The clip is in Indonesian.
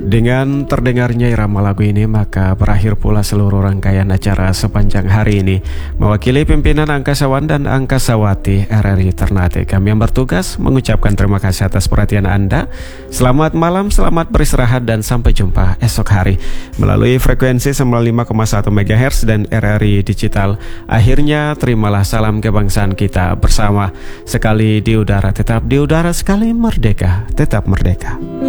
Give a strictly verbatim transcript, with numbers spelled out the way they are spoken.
Dengan terdengarnya irama lagu ini, maka berakhir pula seluruh rangkaian acara sepanjang hari ini. Mewakili pimpinan angkasawan dan angkasawati R R I Ternate, kami yang bertugas mengucapkan terima kasih atas perhatian Anda. Selamat malam, selamat beristirahat, dan sampai jumpa esok hari melalui frekuensi sembilan puluh lima koma satu megahertz dan R R I Digital. Akhirnya terimalah salam kebangsaan kita bersama. Sekali di udara tetap di udara, sekali merdeka tetap merdeka.